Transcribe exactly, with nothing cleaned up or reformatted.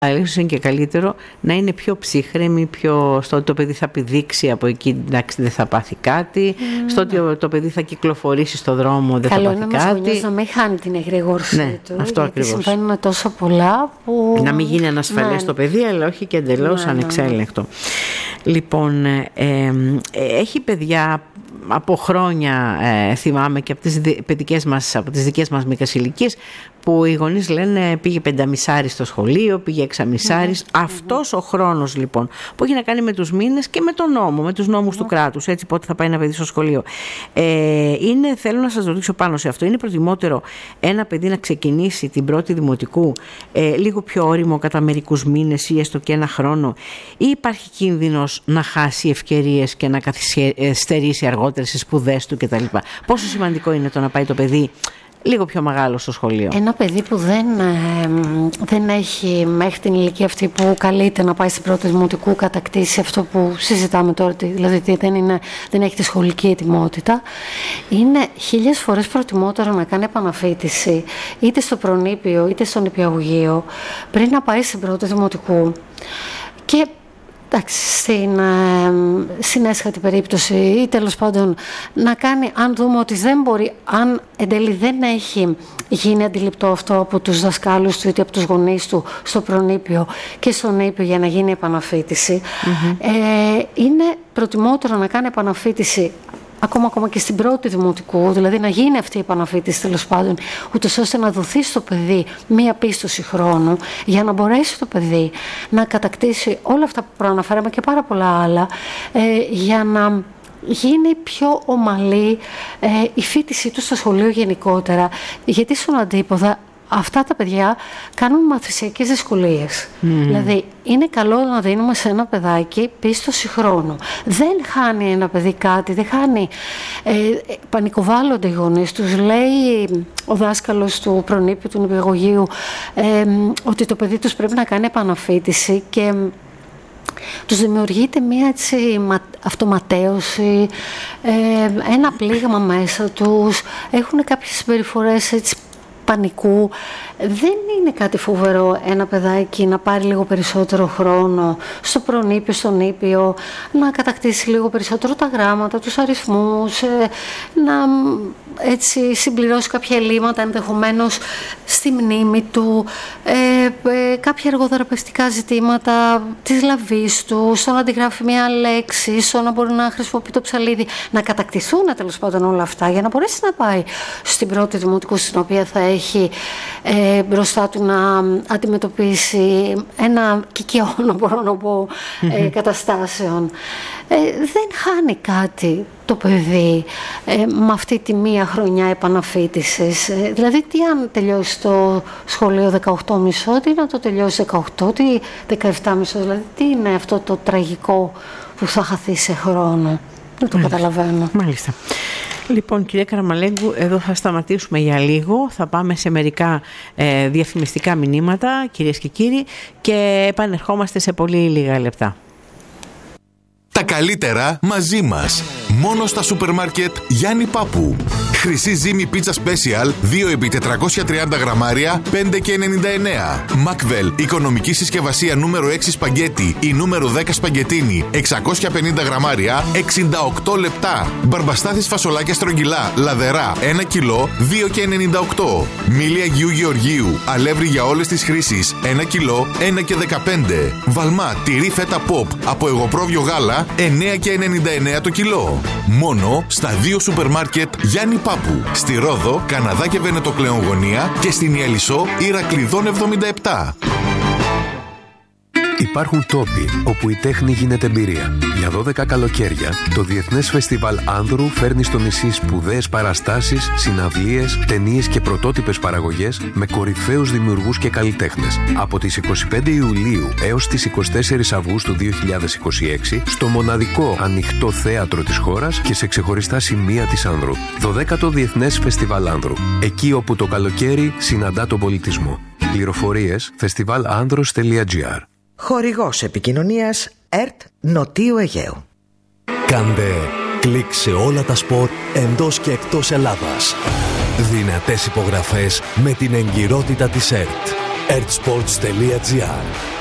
ίσως είναι και καλύτερο να είναι πιο ψύχρεμη, πιο στο ότι το παιδί θα πηδήξει από εκεί, εντάξει, δεν θα πάθει κάτι, mm. στο ότι το παιδί θα κυκλοφορήσει στο δρόμο, δεν Καλό θα πάθει κάτι. Καλό είναι να μην χάνει την εγρήγορση ναι, του, αυτό γιατί ακριβώς. συμβαίνουν τόσο πολλά που... Να μην γίνει ανασφαλές ναι. το παιδί, αλλά όχι και εντελώς ναι, ανεξέλεγκτο. Ναι. Λοιπόν, ε, ε, έχει παιδιά... Από χρόνια ε, θυμάμαι και από τις, παιδικές μας, από τις δικές μας μικρές ηλικίες που οι γονείς λένε πήγε πενταμισάρι στο σχολείο, πήγε εξαμισάρι. Mm-hmm. Αυτός mm-hmm. ο χρόνος λοιπόν που έχει να κάνει με τους μήνες και με τον νόμο, με τους νόμους mm-hmm. του κράτους, έτσι πότε θα πάει ένα παιδί στο σχολείο. Ε, είναι, θέλω να σας ρωτήσω πάνω σε αυτό, είναι προτιμότερο ένα παιδί να ξεκινήσει την πρώτη δημοτικού ε, λίγο πιο όριμο κατά μερικούς μήνες ή έστω και ένα χρόνο, ή υπάρχει κίνδυνος να χάσει ευκαιρίες και να καθυστερήσει αργότερα στις σπουδές του κτλ. Πόσο σημαντικό είναι το να πάει το παιδί λίγο πιο μεγάλο στο σχολείο? Ένα παιδί που δεν, ε, δεν έχει μέχρι την ηλικία αυτή που καλείται να πάει στην πρώτη δημοτικού κατακτήσει αυτό που συζητάμε τώρα, δηλαδή δεν, είναι, δεν έχει τη σχολική ετοιμότητα, είναι χίλιες φορές προτιμότερο να κάνει επαναφοίτηση είτε στο προνήπιο είτε στο νηπιαγωγείο πριν να πάει στην πρώτη δημοτικού. Και εντάξει, στην, ε, στην έσχατη περίπτωση ή τέλος πάντων να κάνει, αν δούμε ότι δεν μπορεί, αν εν τέλει δεν έχει γίνει αντιληπτό αυτό από τους δασκάλους του είτε από τους γονείς του στο προνήπιο και στο νήπιο για να γίνει επαναφοίτηση, mm-hmm. ε, είναι προτιμότερο να κάνει επαναφοίτηση Ακόμα, ακόμα και στην πρώτη δημοτικού, δηλαδή να γίνει αυτή η επαναφοίτηση τέλος πάντων, ούτως ώστε να δοθεί στο παιδί μία πίστοση χρόνου για να μπορέσει το παιδί να κατακτήσει όλα αυτά που προαναφέραμε και πάρα πολλά άλλα, ε, για να γίνει πιο ομαλή ε, η φοιτησή του στο σχολείο γενικότερα. Γιατί στον αντίποδα αυτά τα παιδιά κάνουν μαθησιακές δυσκολίες. Mm. Δηλαδή, είναι καλό να δίνουμε σε ένα παιδάκι πίστοση χρόνου. Δεν χάνει ένα παιδί κάτι, δεν χάνει. Ε, πανικοβάλλονται οι γονείς τους. Λέει ο δάσκαλος του προνήπιου, του νηπιαγωγείου, ε, ότι το παιδί τους πρέπει να κάνει επαναφοίτηση και τους δημιουργείται μία έτσι αυτοματέωση, ε, ένα πλήγμα μέσα τους, έχουν κάποιες συμπεριφορές έτσι πανικού. Δεν είναι κάτι φοβερό ένα παιδάκι να πάρει λίγο περισσότερο χρόνο στο προνήπιο, στο νήπιο, να κατακτήσει λίγο περισσότερο τα γράμματα, τους αριθμούς, να έτσι συμπληρώσει κάποια ελλείμματα ενδεχομένως στη μνήμη του, ε, ε, κάποια εργοθεραπευτικά ζητήματα της λαβής του, στο να αντιγράφει μια λέξη, στο να μπορεί να χρησιμοποιεί το ψαλίδι, να κατακτηθούν τέλος πάντων όλα αυτά για να μπορέσει να πάει στην πρώτη δημοτικού, στην οποία θα έχει ε, μπροστά του να αντιμετωπίσει ένα κικαιώνο, μπορώ να πω, ε, καταστάσεων. Ε, δεν χάνει κάτι το παιδί ε, με αυτή τη μία χρονιά επαναφοίτησης. Ε, δηλαδή, τι αν τελειώσει το σχολείο δεκαοκτώ και μισό, τι να το τελειώσει δεκαοκτώ, τι δεκαεπτά και μισό, δηλαδή τι είναι αυτό το τραγικό που θα χαθεί σε χρόνο? Δεν το Μάλιστα. καταλαβαίνω. Μάλιστα. Λοιπόν, κυρία Καραμαλέγκου, εδώ θα σταματήσουμε για λίγο. Θα πάμε σε μερικά ε, διαφημιστικά μηνύματα, κυρίες και κύριοι, και επανερχόμαστε σε πολύ λίγα λεπτά. Τα καλύτερα μαζί μας. Μόνο στα σούπερ μάρκετ Γιάννη Πάπου. Χρυσή ζύμη πίτσα special δύο επί τετρακόσια τριάντα γραμμάρια πέντε και ενενήντα εννέα. Μακβέλ οικονομική συσκευασία νούμερο έξι σπαγκέτι ή νούμερο δέκα σπαγκετίνι εξακόσια πενήντα γραμμάρια εξήντα οκτώ λεπτά. Μπαρμπαστάθης φασολάκια στρογγυλά λαδερά ένα κιλό δύο και ενενήντα οκτώ. Μήλι Αγίου Γεωργίου αλεύρι για όλες τις χρήσεις ένα κιλό ένα και δεκαπέντε. Βαλμά τυρί φέτα pop από εγωπρόβιο γάλα εννέα και ενενήντα εννέα το κιλό. Μόνο στα δύο σούπερ μάρκετ Γιάννη Πάπου. Στη Ρόδο, Καναδά και Βενετοκλέον Γωνία και στην Ιαλισσό Ηρακλειδών εβδομήντα επτά. Υπάρχουν τόποι όπου η τέχνη γίνεται εμπειρία. Για δώδεκα καλοκαίρια, το Διεθνές Φεστιβάλ Άνδρου φέρνει στο νησί σπουδαίες παραστάσεις, συναυλίες, ταινίες και πρωτότυπες παραγωγές με κορυφαίους δημιουργούς και καλλιτέχνες. Από τις εικοστή πέμπτη Ιουλίου έως τις εικοστή τέταρτη Αυγούστου δύο χιλιάδες είκοσι έξι, στο μοναδικό ανοιχτό θέατρο της χώρας και σε ξεχωριστά σημεία της Άνδρου. δωδέκατο Διεθνές Φεστιβάλ Άνδρου. Εκεί όπου το καλοκαίρι συναντά τον πολιτισμό. Πληροφορίες φεστιβάλ-άνδρος τελεία τζι άρ. Χορηγός επικοινωνίας ΕΡΤ Νοτίου Αιγαίου. Κάντε κλικ σε όλα τα σπορ εντός και εκτός Ελλάδας. Δυνατές υπογραφές με την εγκυρότητα της ΕΡΤ. ερτ σπορτς τελεία τζι άρ.